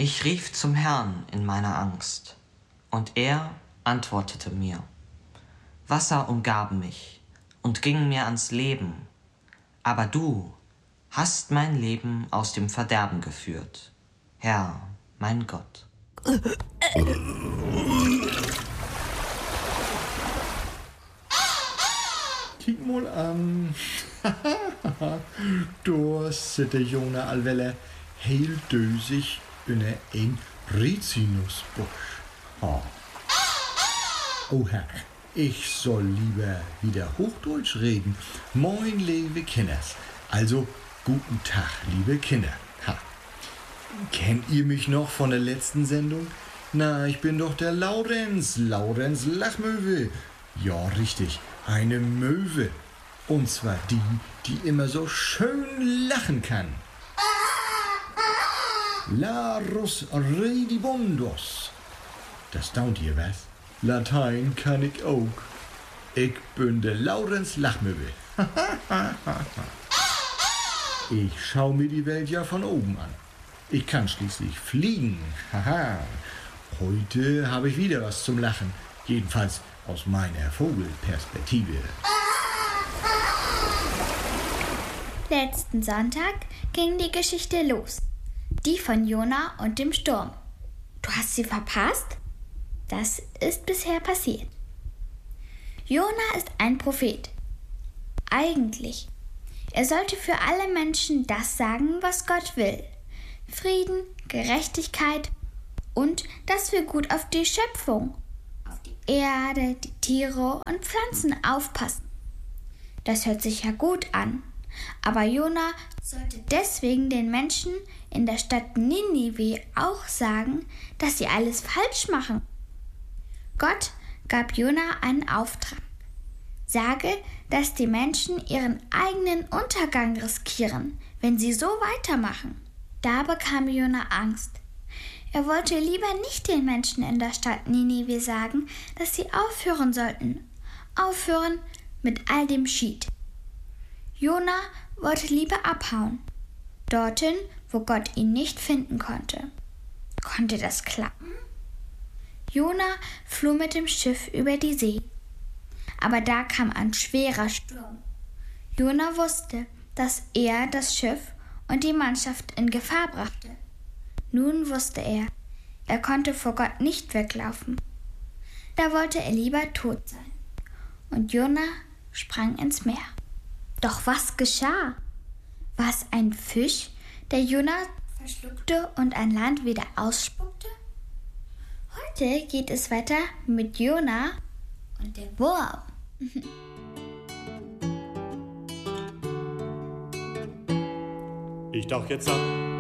Ich rief zum Herrn in meiner Angst, und er antwortete mir. Wasser umgaben mich und gingen mir ans Leben, aber du hast mein Leben aus dem Verderben geführt, Herr, mein Gott. Kiek mal an. Da sitter Jona alwelle heel dösig unter ein Rizinusbusch. Oh Herr, ich soll lieber wieder Hochdeutsch reden. Moin, liebe Kinders. Also, guten Tag, liebe Kinder. Kennt ihr mich noch von der letzten Sendung? Na, ich bin doch der Laurenz Lachmöwe. Ja, richtig, eine Möwe. Und zwar die, die immer so schön lachen kann. Larus redibundos. Das daunt ihr was? Latein kann ich auch. Ich bin der Laurenz Lachmöwe. Ich schau mir die Welt ja von oben an. Ich kann schließlich fliegen. Haha. Heute habe ich wieder was zum Lachen. Jedenfalls aus meiner Vogelperspektive. Letzten Sonntag ging die Geschichte los. Die von Jona und dem Sturm. Du hast sie verpasst? Das ist bisher passiert. Jona ist ein Prophet. Eigentlich. Er sollte für alle Menschen das sagen, was Gott will. Frieden, Gerechtigkeit und dass wir gut auf die Schöpfung, auf die Erde, die Tiere und Pflanzen aufpassen. Das hört sich ja gut an. Aber Jona sollte deswegen den Menschen in der Stadt Ninive auch sagen, dass sie alles falsch machen. Gott gab Jona einen Auftrag. Sage, dass die Menschen ihren eigenen Untergang riskieren, wenn sie so weitermachen. Da bekam Jona Angst. Er wollte lieber nicht den Menschen in der Stadt Ninive sagen, dass sie aufhören sollten. Aufhören mit all dem Schied. Jona wollte lieber abhauen. Dorthin, wo Gott ihn nicht finden konnte. Konnte das klappen? Jona floh mit dem Schiff über die See. Aber da kam ein schwerer Sturm. Jona wusste, dass er das Schiff und die Mannschaft in Gefahr brachte. Nun wusste er konnte vor Gott nicht weglaufen. Da wollte er lieber tot sein. Und Jona sprang ins Meer. Doch was geschah? War es ein Fisch, der Jona verschluckte und an Land wieder ausspuckte? Heute geht es weiter mit Jona und dem Wurm. Ich tauch jetzt ab